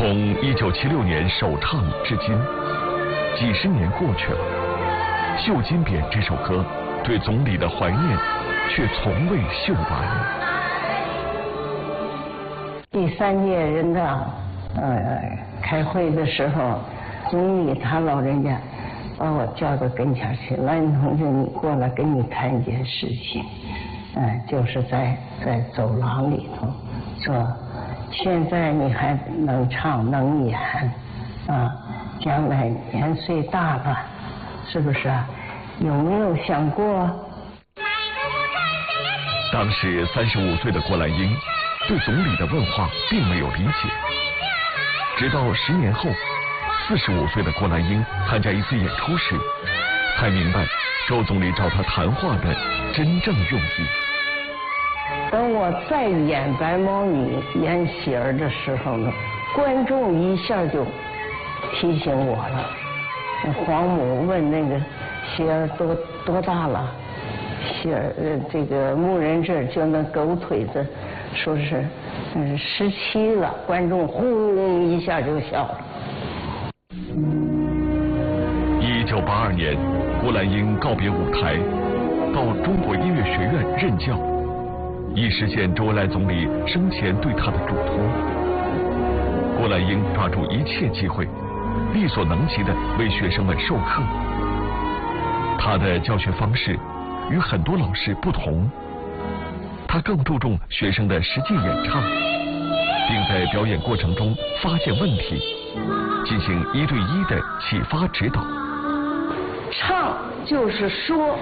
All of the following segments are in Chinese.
从1976年首唱至今，几十年过去了，《绣金匾》这首歌对总理的怀念却从未绣完。 第3届人大开会的时候，总理他老人家把我叫到跟前去，蓝同志，你过来跟你谈一件事情。就是在走廊里头说，现在你还能唱能演将来年岁大了，是不是啊？有没有想过？ 当时35岁的郭兰英对总理的问话并没有理解，直到10年后，45岁的郭兰英参加一次演出时，才明白周总理找他谈话的真正用意。 等我再演白毛女、演喜儿的时候呢，观众一下就提醒我了。黄母问那个喜儿多大了？喜儿这个牧人这就那狗腿子，说是17了，观众轰一下就笑了。 1982年，郭兰英告别舞台，到中国音乐学院任教，以实现周恩来总理生前对他的嘱托。郭兰英抓住一切机会，力所能及地为学生们授课。他的教学方式与很多老师不同，他更注重学生的实际演唱，并在表演过程中发现问题，进行1对1的启发指导。 唱就是说，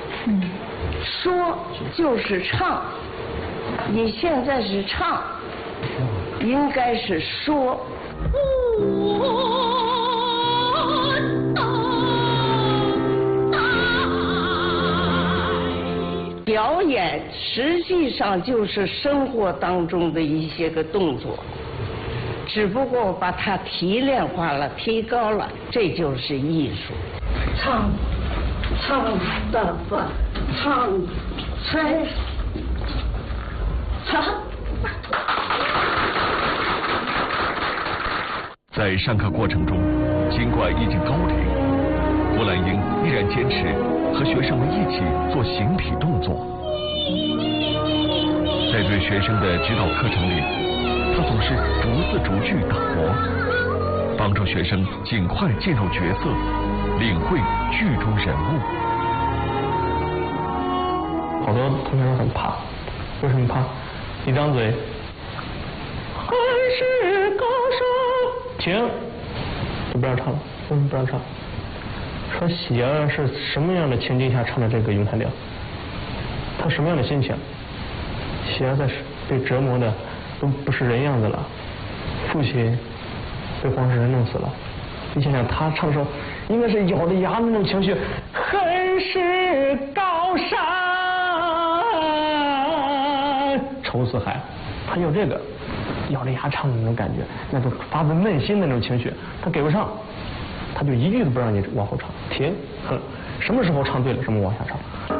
说就是唱。你现在是唱，应该是说。表演实际上就是生活当中的一些个动作，只不过把它提炼化了、提高了，这就是艺术。唱的吧，唱吹唱。 在上课过程中，尽管已经高龄，郭兰英依然坚持和学生们一起做形体动作。在对学生的指导课程里，他总是逐字逐句打磨，帮助学生尽快进入角色，领会剧中人物。 好多同学都很怕，为什么怕？一张嘴，还是高手，停，就不让唱了。为什么不让唱？说喜儿是什么样的情境下唱的这个咏叹调？他什么样的心情？喜儿在被折磨的都不是人样子了，父亲被黄世仁弄死了。你想想，他唱的时候应该是咬着牙的那种情绪，恨是高山，愁似海。他有这个咬着牙唱的那种感觉，那种发自内心的那种情绪，他给不上，他就一句都不让你往后唱，停，什么时候唱对了，什么往下唱。